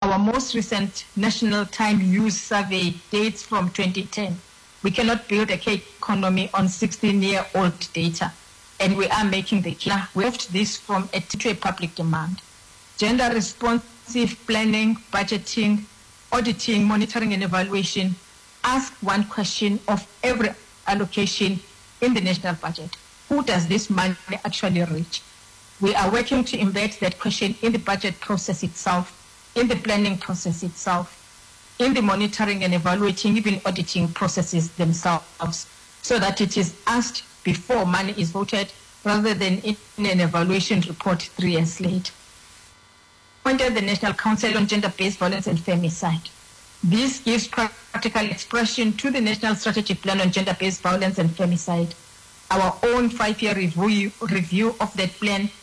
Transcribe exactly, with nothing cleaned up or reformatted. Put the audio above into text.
Our most recent National Time Use Survey dates from twenty ten. We cannot build a care economy on sixteen-year-old data, and we are making the case. We moved this from a to a public demand. Gender responsive planning, budgeting, auditing, monitoring, and evaluation ask one question of every allocation in the national budget. Who does this money actually reach? We are working to embed that question in the budget process itself, in the planning process itself, in the monitoring and evaluating, even auditing processes themselves, so that it is asked before money is voted rather than in an evaluation report three years later. Appointed the National Council on Gender-Based Violence and Femicide. This gives practical expression to the National Strategic Plan on Gender-Based Violence and Femicide. Our own five-year review, review of that plan